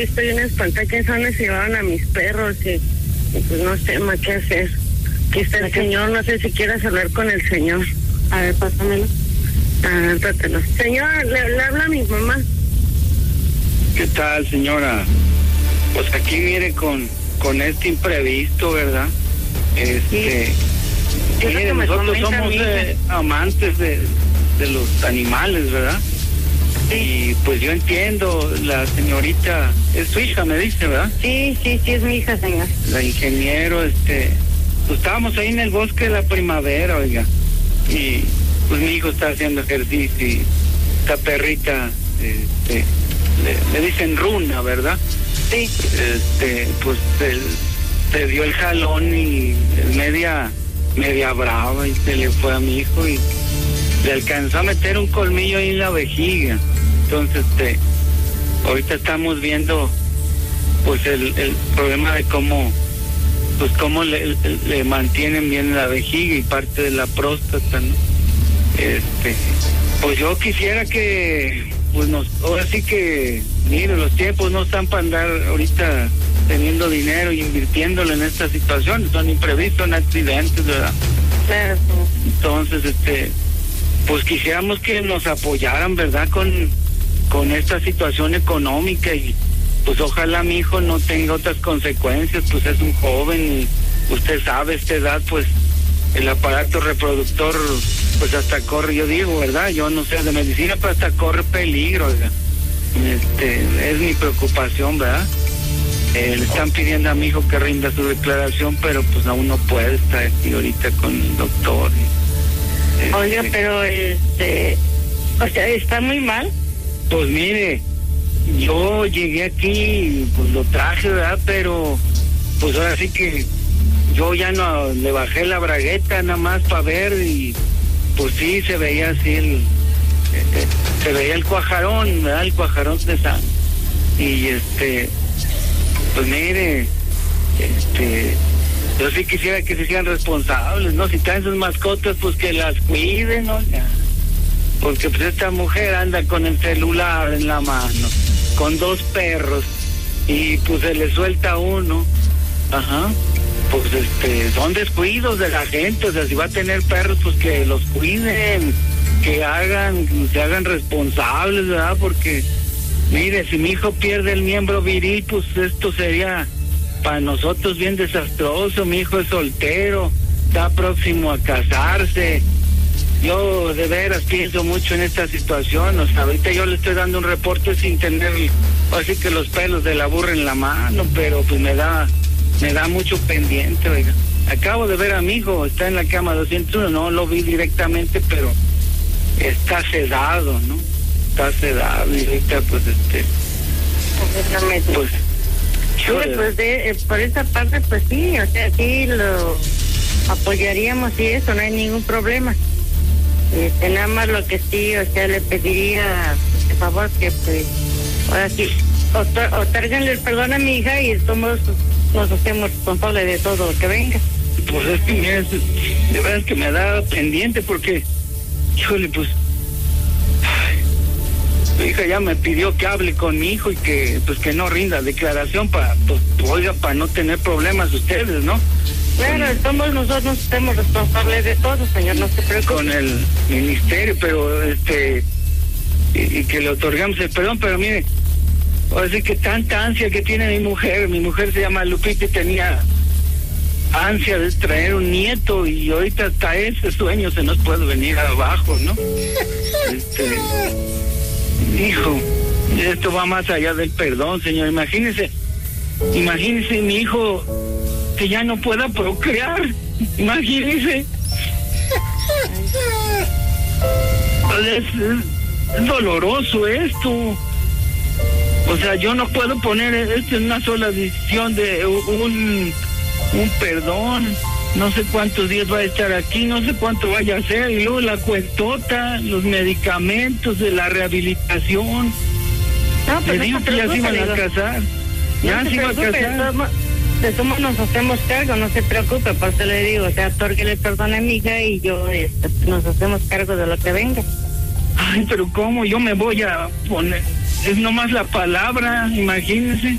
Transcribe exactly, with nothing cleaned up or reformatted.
Estoy en espantada que son se llevaron a mis perros y, y pues no sé más qué hacer. Aquí está el señor, no sé si quieras hablar con el señor. A ver, pásamelo. A ver, trátelo. Señor, le, le habla a mi mamá. ¿Qué tal, señora? Pues aquí mire con, con este imprevisto, ¿verdad? Este, sí. mire, nosotros somos eh, amantes de, de los animales, ¿verdad? Sí. Y pues yo entiendo, la señorita, es su hija, me dice, ¿verdad? Sí, sí, sí, es mi hija, señor. La ingeniero, este, pues estábamos ahí en el bosque de la primavera, oiga, y pues mi hijo está haciendo ejercicio y esta perrita, este, le, le dicen Runa, ¿verdad? Sí. Este, pues él se dio el jalón y media, media brava y se le fue a mi hijo y le alcanzó a meter un colmillo ahí en la vejiga. Entonces, este, ahorita estamos viendo, pues, el, el problema de cómo, pues, cómo le, le mantienen bien la vejiga y parte de la próstata, ¿no? Este, pues yo quisiera que, pues, nos, ahora sí que, mire, los tiempos no están para andar ahorita teniendo dinero y invirtiéndolo en esta situación, son imprevistos, son accidentes, ¿verdad? Claro. Entonces, este, pues quisiéramos que nos apoyaran, ¿verdad? Con con esta situación económica y pues ojalá mi hijo no tenga otras consecuencias, pues es un joven y usted sabe, esta edad, pues el aparato reproductor, pues hasta corre, yo digo, ¿verdad? Yo no sé de medicina, pero hasta corre peligro, ¿verdad? Este, es mi preocupación, ¿verdad? Eh, le están pidiendo a mi hijo que rinda su declaración, pero pues aún no puede estar aquí ahorita con el doctor. Este, Oiga, pero este, o sea, está muy mal. Pues mire, yo llegué aquí, pues lo traje, ¿verdad? Pero, pues ahora sí que yo ya no le bajé la bragueta nada más para ver y pues sí se veía así el, eh, se veía el cuajarón, ¿verdad? El cuajarón de sangre. Y este, pues mire, este, yo sí quisiera que se sean responsables, ¿no? Si traen sus mascotas, pues que las cuiden, ¿no? Ya. Porque pues esta mujer anda con el celular en la mano, con dos perros, y pues se le suelta uno. Ajá. Pues este, son descuidos de la gente, o sea, si va a tener perros, pues que los cuiden, que hagan, que se hagan responsables, ¿verdad? Porque, mire, si mi hijo pierde el miembro viril, pues esto sería para nosotros bien desastroso. Mi hijo es soltero, está próximo a casarse. Yo de veras pienso mucho en esta situación, o sea, ahorita yo le estoy dando un reporte sin tener, así que los pelos de la burra en la mano, pero pues me da, me da mucho pendiente, oiga. Acabo de ver a mi hijo, está en la cama doscientos uno, no lo vi directamente, pero está sedado, ¿no? Está sedado y ahorita pues este... Pues, sí, pues de, eh, por esa parte pues sí, o sea, sí lo apoyaríamos y eso, no hay ningún problema. Este, nada más lo que sí, o sea, le pediría, por favor, que pues, ahora sí, otárganle el perdón a mi hija y somos, nos hacemos responsables de todo lo que venga. Pues es que, mira, de verdad que me da pendiente porque, híjole, pues, ay, mi hija ya me pidió que hable con mi hijo y que, pues, que no rinda declaración para, pues, oiga, para no tener problemas ustedes, ¿no? Bueno, somos nosotros, somos responsables de todo, señor, no se preocupe. Con el ministerio, pero este, y, y que le otorgamos el perdón, pero mire, así que tanta ansia que tiene mi mujer, mi mujer se llama Lupita y tenía ansia de traer un nieto y ahorita hasta ese sueño se nos puede venir abajo, ¿no? Este, hijo, esto va más allá del perdón, señor, imagínese, imagínese mi hijo que ya no pueda procrear, imagínese. Es, es, es doloroso esto. O sea, yo no puedo poner esto en una sola decisión de un, un perdón. No sé cuántos días va a estar aquí, no sé cuánto vaya a hacer, y luego la cuentota, los medicamentos de la rehabilitación. No, pero me dijo no que ya se iban a casar. Ya no se iban a casar. De somos nos hacemos cargo, no se preocupe, por eso le digo, o sea, otórguele perdón a mi hija y yo este, nos hacemos cargo de lo que venga. Ay, pero ¿cómo? Yo me voy a poner, es nomás la palabra, imagínense.